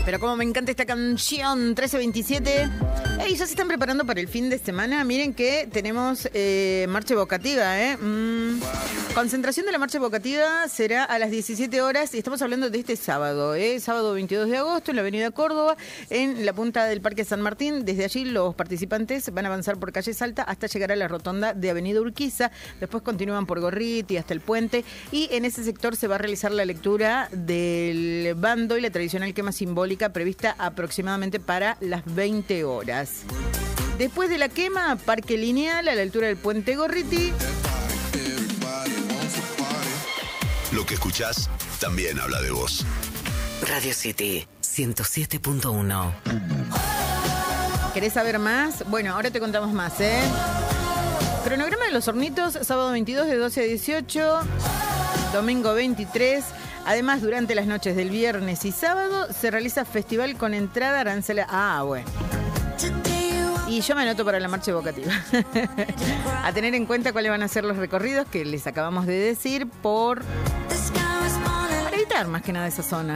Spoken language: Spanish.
Pero como me encanta esta canción, 13:27. Ey, ya se están preparando para el fin de semana. Miren que tenemos marcha evocativa, Concentración de la marcha evocativa será a las 17 horas y estamos hablando de este sábado, sábado 22 de agosto en la avenida Córdoba, en la punta del Parque San Martín. Desde allí los participantes van a avanzar por calle Salta hasta llegar a la rotonda de avenida Urquiza. Después continúan por Gorriti hasta el puente y en ese sector se va a realizar la lectura del bando y la tradicional quema simbólica prevista aproximadamente para las 20 horas. Después de la quema, Parque Lineal a la altura del puente Gorriti. Lo que escuchás también habla de vos. Radio City 107.1. ¿Querés saber más? Bueno, ahora te contamos más, Cronograma de los Hornitos, sábado 22 de 12 a 18, domingo 23. Además, durante las noches del viernes y sábado se realiza festival con entrada arancela. Ah, bueno. Y yo me anoto para la marcha evocativa. A tener en cuenta cuáles van a ser los recorridos que les acabamos de decir para evitar más que nada esa zona.